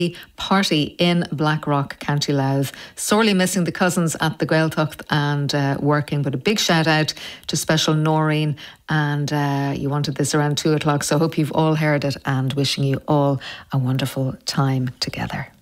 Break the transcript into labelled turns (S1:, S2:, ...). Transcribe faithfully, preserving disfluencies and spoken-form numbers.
S1: party in Blackrock, County Louth. Sorely missing the cousins at the Gaeltacht and uh, working, but a big shout out to Special Noreen. And uh, you wanted this around two o'clock, so I hope you've all heard it and wishing you all a wonderful time together.